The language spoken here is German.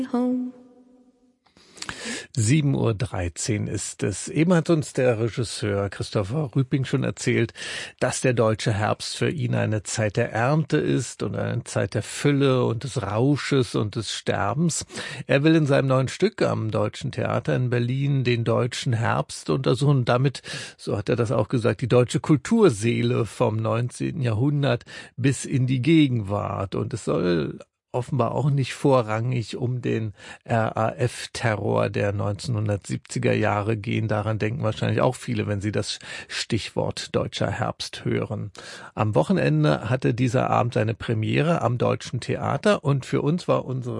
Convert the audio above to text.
home. 7:13 Uhr ist es. Eben hat uns der Regisseur Christopher Rüping schon erzählt, dass der deutsche Herbst für ihn eine Zeit der Ernte ist und eine Zeit der Fülle und des Rausches und des Sterbens. Er will in seinem neuen Stück am Deutschen Theater in Berlin den deutschen Herbst untersuchen und damit, so hat er das auch gesagt, die deutsche Kulturseele vom 19. Jahrhundert bis in die Gegenwart. Und es soll offenbar auch nicht vorrangig um den RAF-Terror der 1970er Jahre gehen. Daran denken wahrscheinlich auch viele, wenn sie das Stichwort Deutscher Herbst hören. Am Wochenende hatte dieser Abend seine Premiere am Deutschen Theater und für uns war unsere